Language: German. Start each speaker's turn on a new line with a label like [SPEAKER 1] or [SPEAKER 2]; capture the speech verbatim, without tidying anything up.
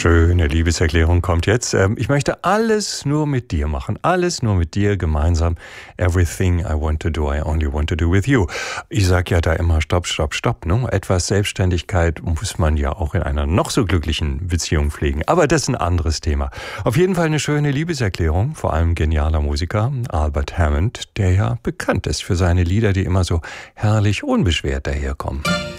[SPEAKER 1] Schöne Liebeserklärung kommt jetzt. Ich möchte alles nur mit dir machen. Alles nur mit dir gemeinsam. Everything I want to do, I only want to do with you. Ich sag ja da immer stopp, stopp, stopp. Ne? Etwas Selbstständigkeit muss man ja auch in einer noch so glücklichen Beziehung pflegen. Aber das ist ein anderes Thema. Auf jeden Fall eine schöne Liebeserklärung. Vor allem genialer Musiker Albert Hammond, der ja bekannt ist für seine Lieder, die immer so herrlich unbeschwert daherkommen.